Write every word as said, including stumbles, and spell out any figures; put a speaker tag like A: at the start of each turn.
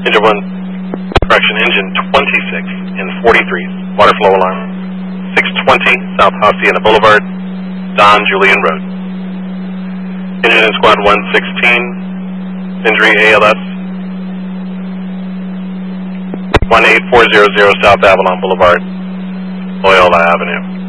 A: Engine one, correction, engine twenty-six in forty-three, water flow alarm. six twenty South Hacienda Boulevard, Don Julian Road. Engine in squad one sixteen, injury A L S. one eight four zero zero South Avalon Boulevard, Loyola Avenue.